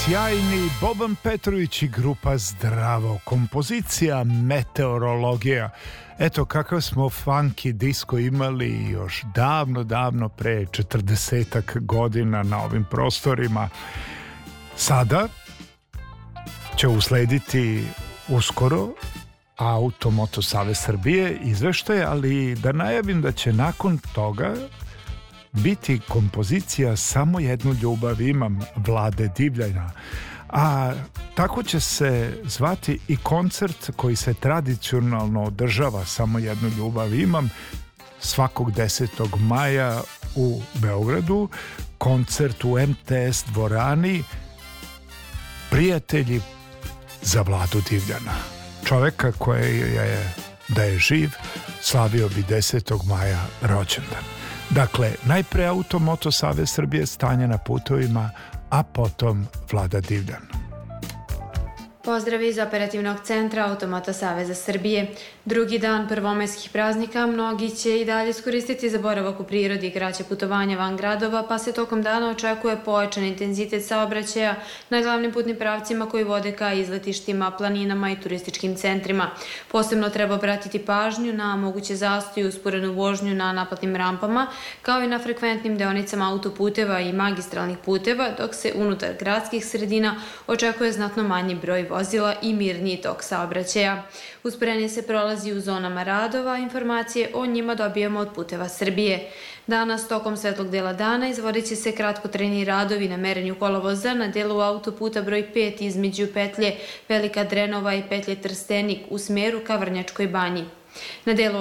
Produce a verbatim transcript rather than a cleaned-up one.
Sjajni Boban Petrović i grupa Zdravo. Kompozicija Meteorologija. Eto kakav smo funky disco imali još davno, davno pre četrdesetak godina na ovim prostorima. Sada će uslediti uskoro Auto Moto Savez Srbije izveštaje, ali da najavim da će nakon toga biti kompozicija Samo jednu ljubav imam Vlade Divljana, a tako će se zvati i koncert koji se tradicionalno održava Samo jednu ljubav imam svakog desetog maja u Beogradu, koncert u em te es dvorani Prijatelji za Vladu Divljana, čoveka koji je, da je živ, slavio bi desetog maja rođendan. Dakle, najpre Auto Moto Savez Srbije, stanje na putovima, a potom Vlada Divljan. Pozdrav iz operativnog centra Automoto Saveza Srbije. Drugi dan prvomajskih praznika mnogi će i dalje iskoristiti za boravak u prirodi i kraće putovanja van gradova, pa se tokom dana očekuje pojačan intenzitet saobraćaja na glavnim putnim pravcima koji vode ka izletištima, planinama i turističkim centrima. Posebno treba obratiti pažnju na moguće zastoje i usporenu vožnju na naplatnim rampama, kao i na frekventnim deonicama autoputeva i magistralnih puteva, dok se unutar gradskih sredina očekuje znatno manji broj vozila i mirniji tok saobraćaja. Usporenije se prolazi u zonama radova, informacije o njima dobijamo od Puteva Srbije. Danas, tokom svetlog dela dana, izvodit će se kratkotrajni radovi na merenju kolovoza na delu autoputa broj pet između petlje Velika Drenova i petlje Trstenik u smeru ka Vrnjačkoj banji. Na delu